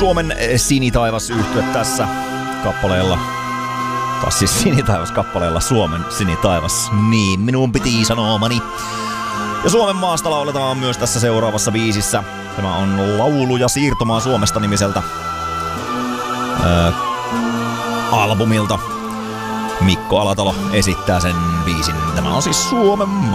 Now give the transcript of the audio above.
Suomen Sinitaivas -yhtye tässä kappaleella. Taas siis Sinitaivas kappaleella Suomen Sinitaivas. Niin, minun piti sanomani. Ja Suomen maasta lauletaan myös tässä seuraavassa biisissä. Tämä on Laulu ja siirtomaa Suomesta -nimiseltä albumilta. Mikko Alatalo esittää sen biisin. Tämä on siis Suomen